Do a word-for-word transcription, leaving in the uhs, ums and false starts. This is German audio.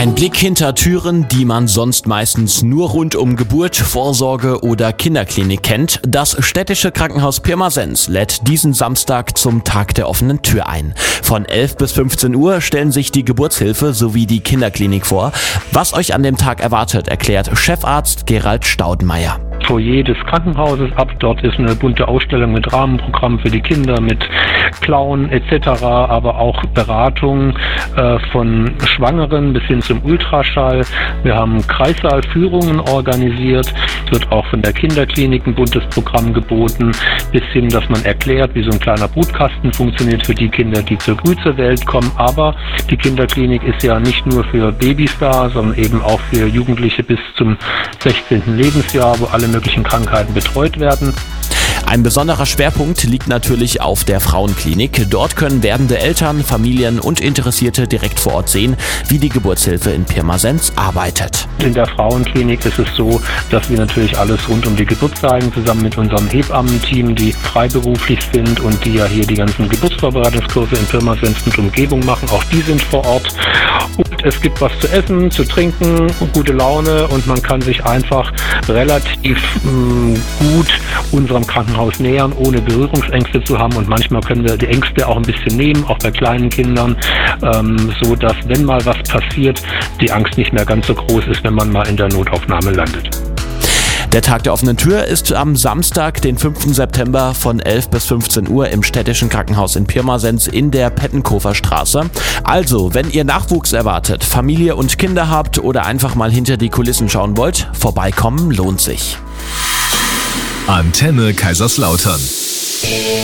Ein Blick hinter Türen, die man sonst meistens nur rund um Geburt, Vorsorge oder Kinderklinik kennt. Das städtische Krankenhaus Pirmasens lädt diesen Samstag zum Tag der offenen Tür ein. Von elf bis fünfzehn Uhr stellen sich die Geburtshilfe sowie die Kinderklinik vor. Was euch an dem Tag erwartet, erklärt Chefarzt Gerald Staudenmeier. Foyer des Krankenhauses ab. Dort ist eine bunte Ausstellung mit Rahmenprogrammen für die Kinder, mit Clown et cetera, aber auch Beratung äh, von Schwangeren bis hin zum Ultraschall. Wir haben Kreissaalführungen organisiert. Es wird auch von der Kinderklinik ein buntes Programm geboten, bis hin, dass man erklärt, wie so ein kleiner Brutkasten funktioniert für die Kinder, die zur Früh zur Welt kommen. Aber die Kinderklinik ist ja nicht nur für Babys da, sondern eben auch für Jugendliche bis zum sechzehnten Lebensjahr, wo alle möglichen Krankheiten betreut werden. Ein besonderer Schwerpunkt liegt natürlich auf der Frauenklinik. Dort können werdende Eltern, Familien und Interessierte direkt vor Ort sehen, wie die Geburtshilfe in Pirmasens arbeitet. In der Frauenklinik ist es so, dass wir natürlich alles rund um die Geburt zeigen, zusammen mit unserem Hebammenteam, die freiberuflich sind und die ja hier die ganzen Geburtsvorbereitungskurse in Pirmasens und Umgebung machen. Auch die sind vor Ort. Und es gibt was zu essen, zu trinken, gute Laune und man kann sich einfach relativ mh, gut unserem Krankenhaus nähern, ohne Berührungsängste zu haben. Und manchmal können wir die Ängste auch ein bisschen nehmen, auch bei kleinen Kindern, ähm, so dass, wenn mal was passiert, die Angst nicht mehr ganz so groß ist, wenn man mal in der Notaufnahme landet. Der Tag der offenen Tür ist am Samstag, den fünften September von elf bis fünfzehn Uhr im städtischen Krankenhaus in Pirmasens in der Pettenkofer Straße. Also, wenn ihr Nachwuchs erwartet, Familie und Kinder habt oder einfach mal hinter die Kulissen schauen wollt, vorbeikommen lohnt sich. Antenne Kaiserslautern.